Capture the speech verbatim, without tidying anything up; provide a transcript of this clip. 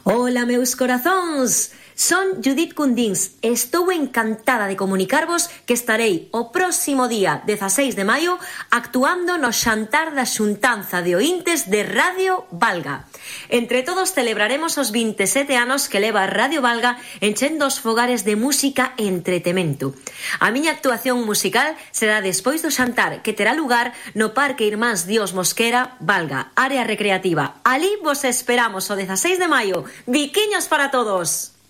Ola, meus corazóns! Son Judith Cundins e estou encantada de comunicarvos que estarei o próximo día dezaseis de maio actuando no xantar da xuntanza de oíntes de Radio Valga. Entre todos celebraremos os vinte e sete anos que leva Radio Valga enchendo os fogares de música e entretemento. A miña actuación musical será despois do xantar, que terá lugar no Parque Irmáns Dios Mosquera, Valga, área recreativa. Alí vos esperamos o dezaseis de maio. Biquiños para todos!